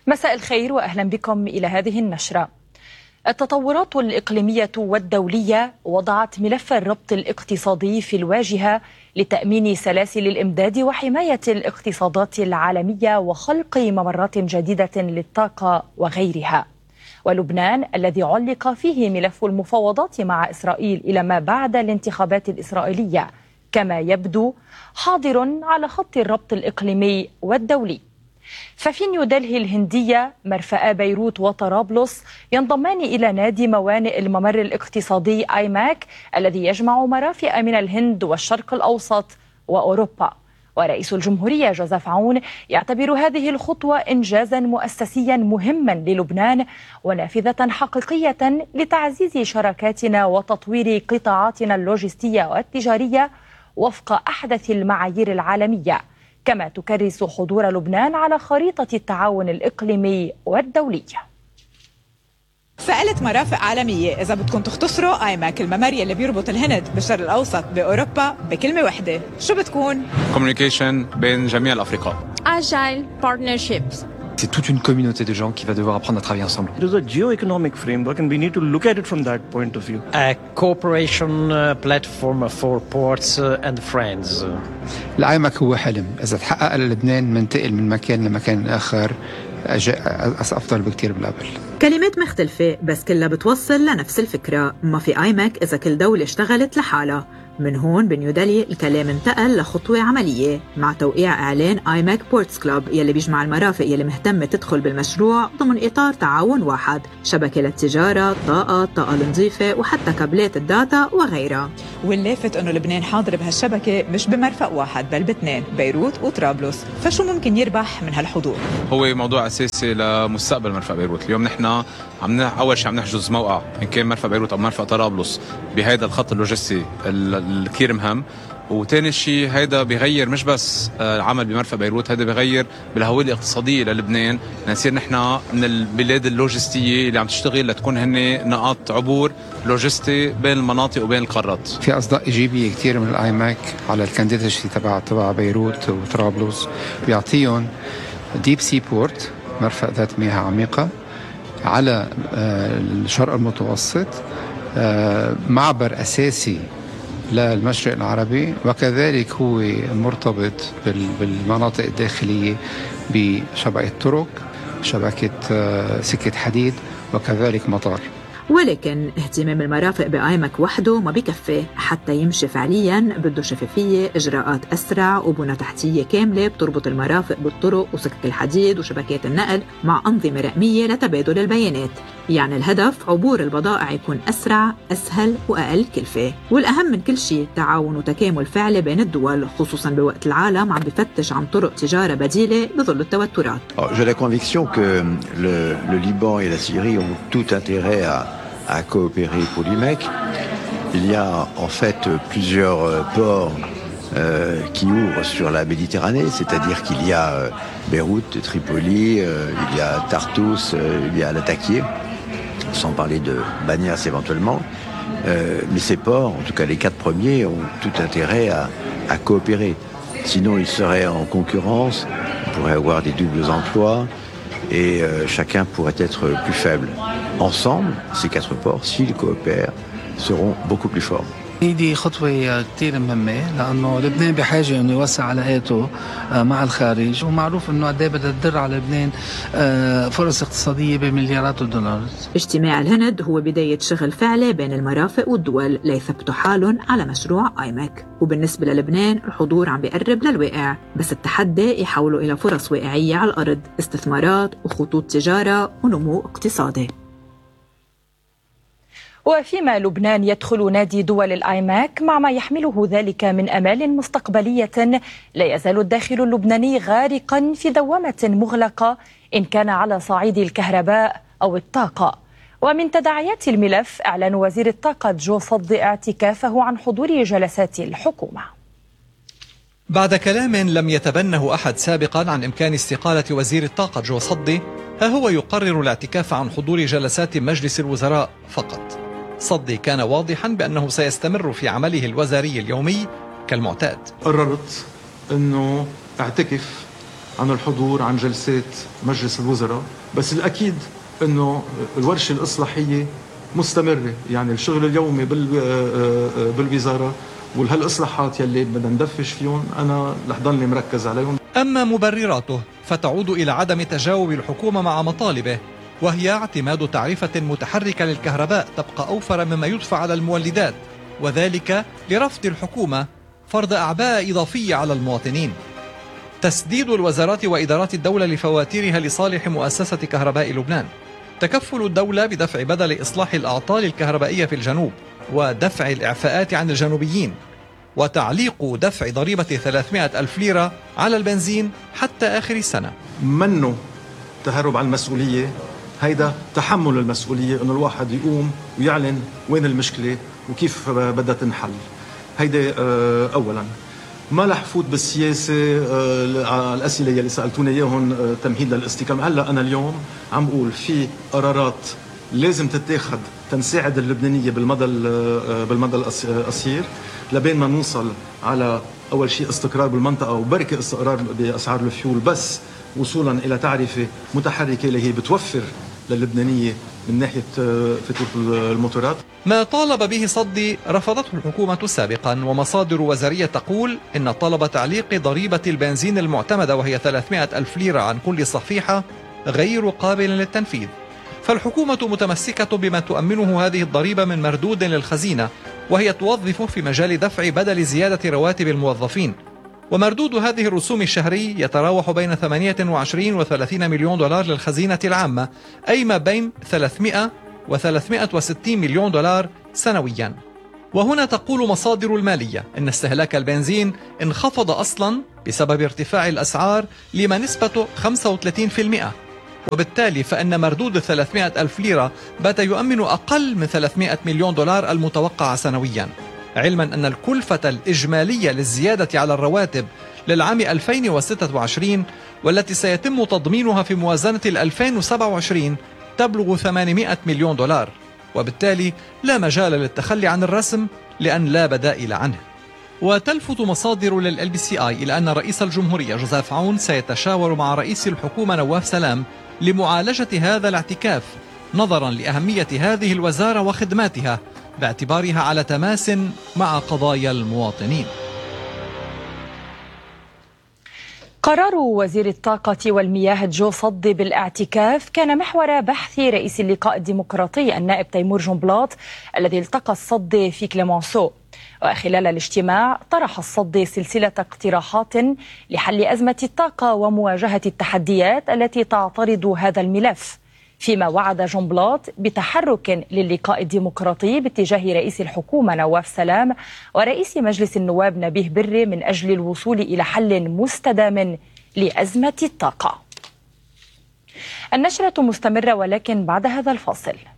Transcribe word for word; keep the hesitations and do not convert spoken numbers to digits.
مساء الخير وأهلا بكم إلى هذه النشرة. التطورات الإقليمية والدولية وضعت ملف الربط الاقتصادي في الواجهة لتأمين سلاسل الإمداد وحماية الاقتصادات العالمية وخلق ممرات جديدة للطاقة وغيرها. ولبنان الذي علق فيه ملف المفاوضات مع إسرائيل إلى ما بعد الانتخابات الإسرائيلية كما يبدو حاضر على خط الربط الإقليمي والدولي. ففي نيودلهي الهندية مرفأ بيروت وطرابلس ينضمان إلى نادي موانئ الممر الاقتصادي آيماك الذي يجمع مرافئ من الهند والشرق الأوسط وأوروبا. ورئيس الجمهورية جوزيف عون يعتبر هذه الخطوة إنجازا مؤسسيا مهما للبنان ونافذة حقيقية لتعزيز شراكاتنا وتطوير قطاعاتنا اللوجستية والتجارية وفق أحدث المعايير العالمية، كما تكرس حضور لبنان على خريطة التعاون الإقليمي والدولي. سألت مرافق عالمية إذا بدكم تختصروا آيماك الممر اللي بيربط الهند بالشرق الأوسط بأوروبا بكلمة واحدة، شو بتكون؟ Communication بين جميع الأفرقاء. Agile partnerships. C'est toute une communauté de gens qui va devoir apprendre à travailler ensemble. It is a geo-economic framework and we need to look at it from that point of view. A cooperation platform for ports and friends. الآيماك هو حلم، إذا تحقق للبنان منتقل من مكان لمكان آخر أفضل بكتير بالقبل. كلمات مختلفة بس كلها بتوصل لنفس الفكرة، ما في آيماك إذا كل دولة اشتغلت لحالها. من هون بنيودلهي الكلام انتقل لخطوة عملية مع توقيع إعلان آيماك بورتس كلوب يلي بيجمع المرافق يلي مهتمة تدخل بالمشروع ضمن إطار تعاون واحد، شبكة للتجارة، الطاقة، الطاقة النظيفة وحتى كابلات الداتا وغيرها. واللافت أنه لبنان حاضر بهالشبكة مش بمرفق واحد بل باثنين، بيروت وطرابلس، فشو ممكن يربح من هالحضور؟ هو موضوع أساسي لمستقبل مرفق بيروت. اليوم نحن عم أول شيء عم نحجز موقع إن كان مرفق بيروت أو مرفق طرابلس بهذا الخط اللوجستي الكثير مهم. وتاني شيء هيدا بيغير مش بس العمل بمرفق بيروت، هيدا بيغير بالهوية الاقتصادية للبنان، نصير نحن من البلاد اللوجستية اللي عم تشتغل لتكون هن نقاط عبور لوجستي بين المناطق وبين القارات. في أصداء إيجابية كتير من الآيماك على الكانديداتشي تبع تبع بيروت وطرابلس، بيعطيهم ديب سي بورت، مرفق ذات مياه عميقة على الشرق المتوسط، معبر أساسي للمشرق العربي، وكذلك هو مرتبط بالمناطق الداخلية بشبكة طرق، شبكة سكة حديد، وكذلك مطار. ولكن اهتمام المرافق بآيماك وحده ما بيكفي، حتى يمشي فعلياً بده شفافية، إجراءات أسرع وبنى تحتية كاملة بتربط المرافق بالطرق وسكك الحديد وشبكات النقل مع أنظمة رقمية لتبادل البيانات. يعني الهدف عبور البضائع يكون أسرع، أسهل وأقل كلفة. والأهم من كل شيء تعاون وتكامل فعلي بين الدول، خصوصاً بوقت العالم عم بفتش عن طرق تجارة بديلة بظل التوترات. J'ai la conviction que le, le Liban et la Syrie ont tout intérêt à à coopérer pour l'I M E C. Il y a en fait plusieurs ports euh, qui ouvrent sur la Méditerranée, c'est-à-dire qu'il y a euh, Beyrouth, Tripoli, euh, il y a Tartous, euh, il y a Latakia, sans parler de Banias éventuellement. Euh, mais ces ports, en tout cas les quatre premiers, ont tout intérêt à, à coopérer. Sinon, ils seraient en concurrence, on pourrait avoir des doubles emplois et euh, chacun pourrait être plus faible. Ensemble, ces quatre ports, s'ils coopèrent, seront beaucoup plus forts. دي خطوة كتير مهمة لأنه لبنان بحاجة إنه يوسع علاقاته مع الخارج، ومعروف إنه قد إيه بدها تدر على لبنان فرص اقتصادية بمليارات الدولارات. اجتماع الهند هو بداية شغل فعلي بين المرافق والدول ليثبتوا حالهم على مشروع آيماك. وبالنسبة للبنان الحضور عم بيقرب للواقع، بس التحدي يحولوا إلى فرص واقعية على الأرض، استثمارات وخطوط تجارة ونمو اقتصادي. وفيما لبنان يدخل نادي دول الآيماك مع ما يحمله ذلك من أمال مستقبلية، لا يزال الداخل اللبناني غارقا في دوامة مغلقة إن كان على صعيد الكهرباء أو الطاقة. ومن تداعيات الملف إعلان وزير الطاقة جو صدي اعتكافه عن حضور جلسات الحكومة. بعد كلام لم يتبنه أحد سابقا عن إمكان استقالة وزير الطاقة جو صدي، ها هو يقرر الاعتكاف عن حضور جلسات مجلس الوزراء فقط. صدي كان واضحا بأنه سيستمر في عمله الوزاري اليومي كالمعتاد. قررت أنه أعتكف عن الحضور عن جلسات مجلس الوزراء، بس الأكيد أنه الورشة الإصلاحية مستمرة، يعني الشغل اليومي بالوزارة وهالإصلاحات يلي بدنا ندفش فيهم أنا رح ضلني مركز عليهم. أما مبرراته فتعود إلى عدم تجاوب الحكومة مع مطالبه، وهي اعتماد تعرفة متحركة للكهرباء تبقى أوفر مما يدفع على المولدات، وذلك لرفض الحكومة فرض أعباء إضافية على المواطنين. تسديد الوزارات وإدارات الدولة لفواتيرها لصالح مؤسسة كهرباء لبنان، تكفل الدولة بدفع بدل إصلاح الأعطال الكهربائية في الجنوب، ودفع الإعفاءات عن الجنوبيين، وتعليق دفع ضريبة ثلاثمائة ألف ليرة على البنزين حتى آخر السنة. منه تهرب عن المسؤولية، هيدا تحمل المسؤولية، أنه الواحد يقوم ويعلن وين المشكلة وكيف بدها تنحل. هيدا أولا. ما رح فوت بالسياسة على الأسئلة اللي سألتوني إياهم تمهيد للاستقامة. هلا أنا اليوم عم بقول في قرارات لازم تتاخد تنساعد اللبنانية بالمدى بالمدى القصير لبين ما نوصل على أول شيء استقرار بالمنطقة وبركة استقرار بأسعار الفيول، بس وصولا إلى تعرفة متحركة اللي هي بتوفر للبنانية من ناحية فاتورة الموتورات. ما طالب به صدي رفضته الحكومة سابقا، ومصادر وزارية تقول إن طلب تعليق ضريبة البنزين المعتمدة وهي ثلاثمائة ألف ليرة عن كل صفيحة غير قابل للتنفيذ، فالحكومة متمسكة بما تؤمنه هذه الضريبة من مردود للخزينة، وهي توظف في مجال دفع بدل زيادة رواتب الموظفين، ومردود هذه الرسوم الشهري يتراوح بين ثمانية وعشرين وثلاثين مليون دولار للخزينة العامة، أي ما بين ثلاثمائة وثلاثمائة وستين مليون دولار سنويا. وهنا تقول مصادر المالية إن استهلاك البنزين انخفض أصلا بسبب ارتفاع الأسعار لما نسبة خمسة وثلاثين بالمئة، وبالتالي فإن مردود ثلاثمائة ألف ليرة بات يؤمن أقل من ثلاثمائة مليون دولار المتوقع سنويا، علما أن الكلفة الإجمالية للزيادة على الرواتب للعام ألفين وستة وعشرين والتي سيتم تضمينها في موازنة ألفين وسبعة وعشرين تبلغ ثمانمائة مليون دولار، وبالتالي لا مجال للتخلي عن الرسم لأن لا بدائل عنه. وتلفت مصادر لل بي سي آي إلى أن رئيس الجمهورية جوزيف عون سيتشاور مع رئيس الحكومة نواف سلام لمعالجة هذا الاعتكاف، نظرا لأهمية هذه الوزارة وخدماتها باعتبارها على تماس مع قضايا المواطنين. قرار وزير الطاقة والمياه جو صدي بالاعتكاف كان محور بحث رئيس اللقاء الديمقراطي النائب تيمور جنبلاط الذي التقى الصدي في كليمانسو. وخلال الاجتماع طرح الصدي سلسلة اقتراحات لحل أزمة الطاقة ومواجهة التحديات التي تعترض هذا الملف، فيما وعد جنبلاط بتحرك للقاء الديمقراطي باتجاه رئيس الحكومة نواف سلام ورئيس مجلس النواب نبيه بري من أجل الوصول إلى حل مستدام لأزمة الطاقة. النشرة مستمرة ولكن بعد هذا الفاصل.